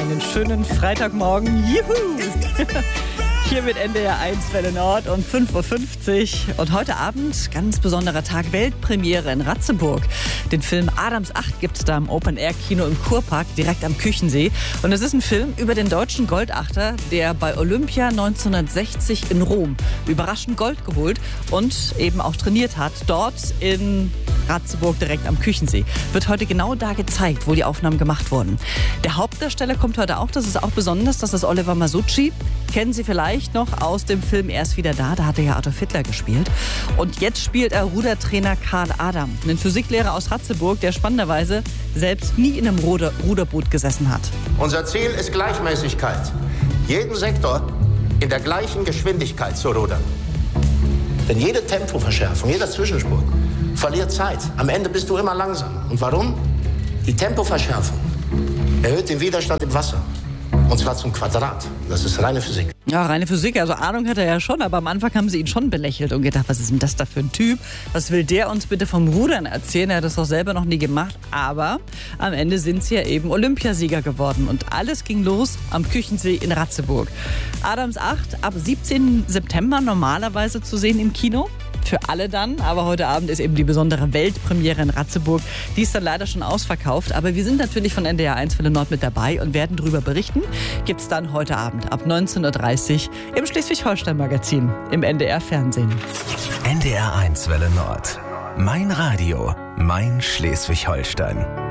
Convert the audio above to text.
Einen schönen Freitagmorgen. Juhu! Hier mit NDR 1 Welle Nord um 5.50 Uhr. Und heute Abend, ganz besonderer Tag, Weltpremiere in Ratzeburg. Den Film Adams 8 gibt es da im Open-Air-Kino im Kurpark, direkt am Küchensee. Und es ist ein Film über den deutschen Goldachter, der bei Olympia 1960 in Rom überraschend Gold geholt und eben auch trainiert hat. Dort in Ratzeburg, direkt am Küchensee. Wird heute genau da gezeigt, wo die Aufnahmen gemacht wurden. Der Hauptdarsteller kommt heute auch, das ist auch besonders, das ist Oliver Masucci. Kennen Sie vielleicht noch aus dem Film Er ist wieder da, da hat er ja Adolf Hitler gespielt. Und jetzt spielt er Rudertrainer Karl Adam, einen Physiklehrer aus Ratzeburg, der spannenderweise selbst nie in einem Ruderboot gesessen hat. Unser Ziel ist Gleichmäßigkeit. Jeden Sektor in der gleichen Geschwindigkeit zu rudern. Denn jede Tempoverschärfung, jeder Zwischensprung verliert Zeit. Am Ende bist du immer langsamer. Und warum? Die Tempoverschärfung erhöht den Widerstand im Wasser. Und zwar zum Quadrat. Das ist reine Physik. Ja, reine Physik. Also Ahnung hat er ja schon, aber am Anfang haben sie ihn schon belächelt und gedacht, was ist denn das da für ein Typ? Was will der uns bitte vom Rudern erzählen? Er hat das doch selber noch nie gemacht. Aber am Ende sind sie ja eben Olympiasieger geworden. Und alles ging los am Küchensee in Ratzeburg. Adams 8 ab 17. September normalerweise zu sehen im Kino. Für alle dann, aber heute Abend ist eben die besondere Weltpremiere in Ratzeburg. Die ist dann leider schon ausverkauft, aber wir sind natürlich von NDR 1 Welle Nord mit dabei und werden darüber berichten. Gibt's dann heute Abend ab 19.30 Uhr im Schleswig-Holstein-Magazin im NDR Fernsehen. NDR 1 Welle Nord. Mein Radio, mein Schleswig-Holstein.